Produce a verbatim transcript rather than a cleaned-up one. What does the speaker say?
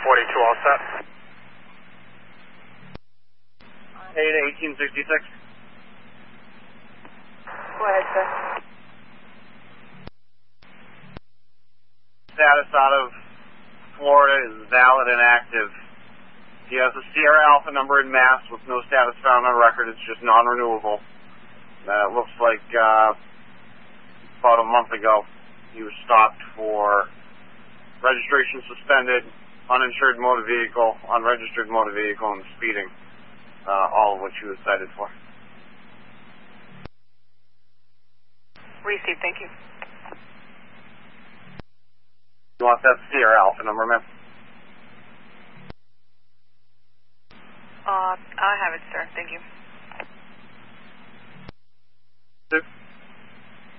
forty-two, all set. eight eighteen sixty-six. Go ahead, sir. Status out of Florida is valid and active. He has a Sierra Alpha number in Mass with no status found on record. It's just non-renewable. Uh, it looks like uh, about a month ago he was stopped for registration suspended, uninsured motor vehicle, unregistered motor vehicle, and speeding, uh, all of which he was cited for. Received, thank you. You want that Sierra Alpha number, ma'am? Uh, I have it, sir. Thank you. Six.